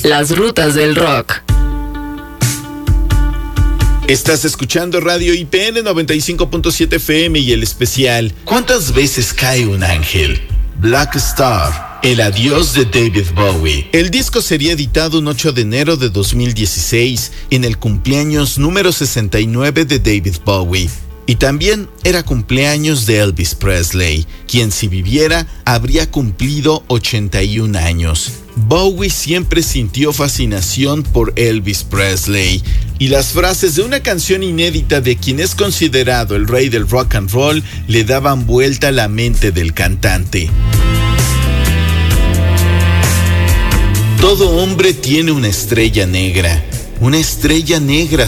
Las rutas del rock. Estás escuchando Radio IPN 95.7 FM y el especial ¿Cuántas veces cae un ángel? Black Star, el adiós de David Bowie. El disco sería editado un 8 de enero de 2016 en el cumpleaños número 69 de David Bowie. Y también era cumpleaños de Elvis Presley, quien si viviera habría cumplido 81 años. Bowie siempre sintió fascinación por Elvis Presley, y las frases de una canción inédita de quien es considerado el rey del rock and roll le daban vuelta a la mente del cantante. Todo hombre tiene una estrella negra